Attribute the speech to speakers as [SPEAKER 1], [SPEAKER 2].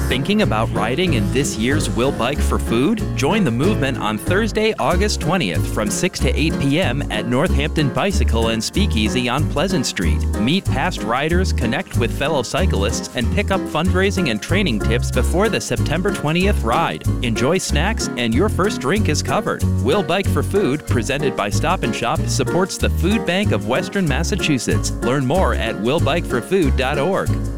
[SPEAKER 1] Thinking about riding in this year's Will Bike for Food? Join the movement on Thursday, August 20th from 6 to 8 p.m. at Northampton Bicycle and Speakeasy on Pleasant Street. Meet past riders, connect with fellow cyclists, and pick up fundraising and training tips before the September 20th ride. Enjoy snacks, and your first drink is covered. Will Bike for Food, presented by Stop & Shop, supports the Food Bank of Western Massachusetts. Learn more at willbikeforfood.org.